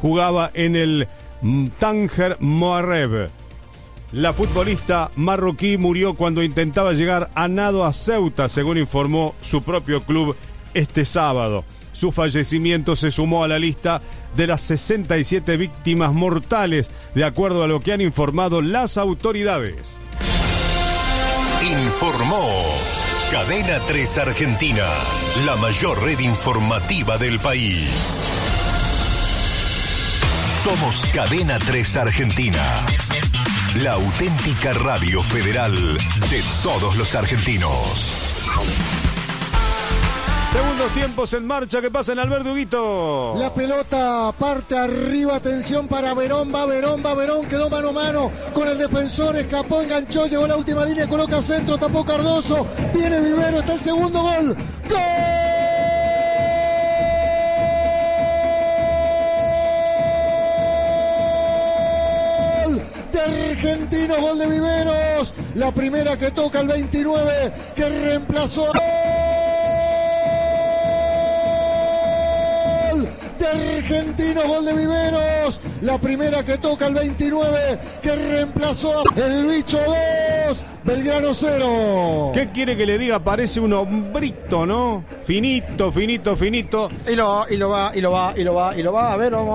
jugaba en el Tanger Moareb. La futbolista marroquí murió cuando intentaba llegar a nado a Ceuta, según informó su propio club este sábado. Su fallecimiento se sumó a la lista de las 67 víctimas mortales, de acuerdo a lo que han informado las autoridades. Informó Cadena 3 Argentina, la mayor red informativa del país. Somos Cadena 3 Argentina, la auténtica radio federal de todos los argentinos. Segundos tiempos en marcha, ¿qué pasa en Alberto Huguito? La pelota parte arriba, atención para Verón, va Verón, quedó mano a mano con el defensor, escapó, enganchó, llegó a la última línea, coloca centro, tapó Cardoso, viene Vivero, está el segundo gol. ¡Gol! De Argentinos, gol de Viveros, la primera que toca el 29, que reemplazó a... Argentinos, gol de Viveros, la primera que toca el 29, que reemplazó a el Bicho 2, Belgrano 0. ¿Qué quiere que le diga? Parece un hombrito, ¿no? Finito. Y lo va. A ver, vamos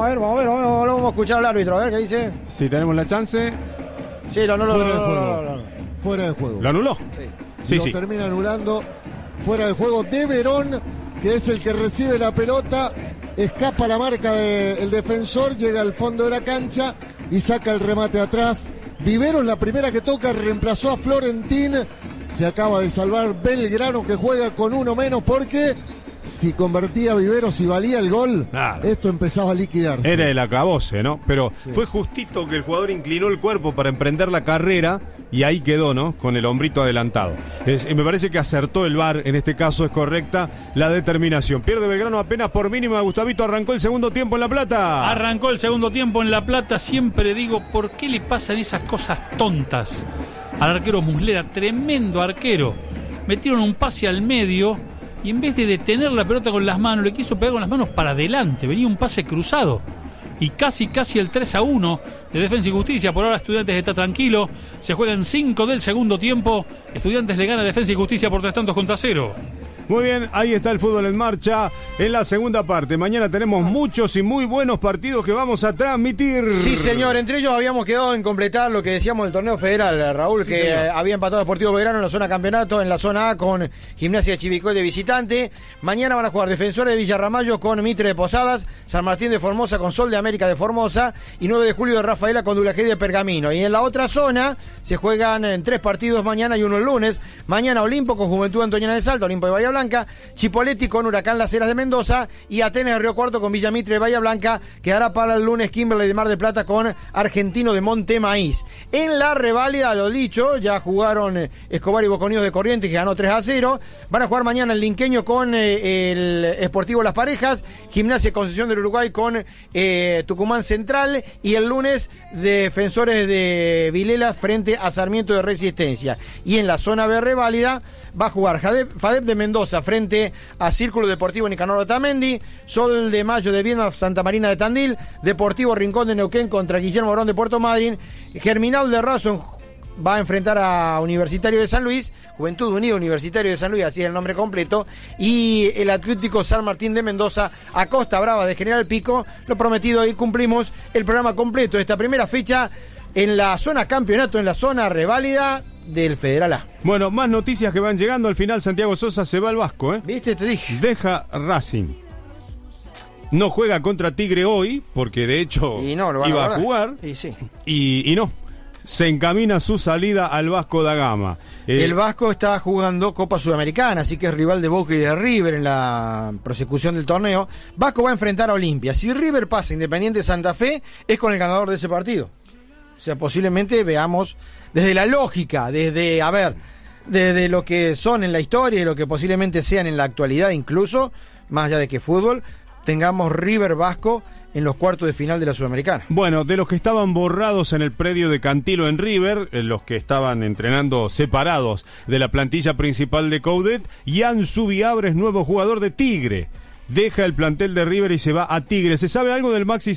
a escuchar al árbitro, a ver qué dice. Si tenemos la chance. Sí, lo Fuera de juego. ¿Lo anuló? Sí. Lo termina anulando. Fuera de juego de Verón, que es el que recibe la pelota. Escapa la marca del defensor, llega al fondo de la cancha y saca el remate atrás. Viveros, la primera que toca, reemplazó a Florentín. Se acaba de salvar Belgrano, que juega con uno menos, porque si convertía Viveros y valía el gol, esto empezaba a liquidarse. Era el acabose, ¿no? Pero sí, fue justito que el jugador inclinó el cuerpo para emprender la carrera y ahí quedó, ¿no? Con el hombrito adelantado. Me parece que acertó el VAR, en este caso es correcta la determinación. Pierde Belgrano apenas por mínima. Gustavito, arrancó el segundo tiempo en La Plata. Arrancó el segundo tiempo en La Plata. Siempre digo, ¿por qué le pasan esas cosas tontas al arquero Muslera? Tremendo arquero. Metieron un pase al medio y en vez de detener la pelota con las manos, le quiso pegar con las manos para adelante. Venía un pase cruzado. Y casi el 3-1 de Defensa y Justicia. Por ahora Estudiantes está tranquilo. Se juegan 5 del segundo tiempo. Estudiantes le gana a Defensa y Justicia por 3-0. Muy bien, ahí está el fútbol en marcha en la segunda parte. Mañana tenemos muchos y muy buenos partidos que vamos a transmitir. Sí, señor, entre ellos habíamos quedado en completar lo que decíamos del torneo federal, Raúl, sí, que señor, había empatado el Deportivo Belgrano en la zona campeonato, en la zona A con Gimnasia de Chivilcoy de visitante. Mañana van a jugar Defensores de Villarramayo con Mitre de Posadas, San Martín de Formosa con Sol de América de Formosa y 9 de julio de Rafaela con Dulaje de Pergamino. Y en la otra zona se juegan en 3 partidos mañana y uno el lunes. Mañana Olimpo con Juventud Antoniana de Salta, Olimpo de Bahía Blanca, Chipoletti con Huracán Las Heras de Mendoza y Atenas de Río Cuarto con Villa Mitre de Bahía Blanca. Quedará para el lunes Kimberley de Mar del Plata con Argentino de Montemaíz. En la reválida, lo dicho, ya jugaron Escobar y Boca Unidos de Corrientes, que ganó 3-0. Van a jugar mañana el Linqueño con el Sportivo Las Parejas, Gimnasia Concepción del Uruguay con Tucumán Central y el lunes Defensores de Vilela frente a Sarmiento de Resistencia. Y en la zona B reválida va a jugar FADEP de Mendoza frente a Círculo Deportivo Nicanor Otamendi, Sol de Mayo de Viedma Santa Marina de Tandil, Deportivo Rincón de Neuquén contra Guillermo Morón de Puerto Madryn, Germinal de Rawson va a enfrentar a Universitario de San Luis, Juventud Unida Universitario de San Luis, así es el nombre completo, y el Atlético San Martín de Mendoza a Costa Brava de General Pico. Lo prometido, y cumplimos el programa completo de esta primera fecha en la zona campeonato, en la zona reválida del Federal A. Bueno, más noticias que van llegando. Al final Santiago Sosa se va al Vasco, ¿eh? ¿Viste? Te dije. Deja Racing. No juega contra Tigre hoy, porque de hecho iba a jugar. Y sí. Y no. Se encamina su salida al Vasco da Gama. El Vasco está jugando Copa Sudamericana, así que es rival de Boca y de River en la prosecución del torneo. Vasco va a enfrentar a Olimpia. Si River pasa Independiente Santa Fe, es con el ganador de ese partido. O sea, posiblemente veamos desde la lógica, desde lo que son en la historia y lo que posiblemente sean en la actualidad incluso, más allá de que fútbol, tengamos River Vasco en los cuartos de final de la Sudamericana. Bueno, de los que estaban borrados en el predio de Cantilo en River, los que estaban entrenando separados de la plantilla principal de Coudet, Ian Subiabres, nuevo jugador de Tigre. Deja el plantel de River y se va a Tigre. ¿Se sabe algo del Maxi